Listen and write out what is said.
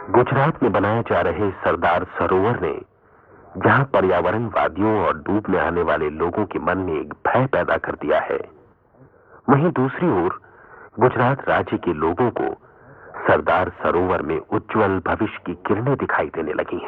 गुजरात में बनाए जा रहे सरदार सरोवर ने जहां पर्यावरणवादियों और डूबने आने वाले लोगों के मन में एक भय पैदा कर दिया है, वहीं दूसरी ओर गुजरात राज्य के लोगों को सरदार सरोवर में उज्जवल भविष्य की किरणें दिखाई देने लगी हैं।